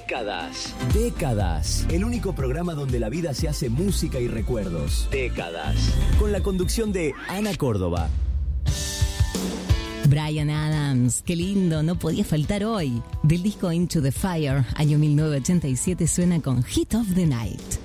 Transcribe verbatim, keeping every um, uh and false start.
Décadas. Décadas. El único programa donde la vida se hace música y recuerdos. Décadas. Con la conducción de Ana Córdoba. Bryan Adams, qué lindo, no podía faltar hoy. Del disco Into the Fire, año mil novecientos ochenta y siete, suena con Heat of the Night.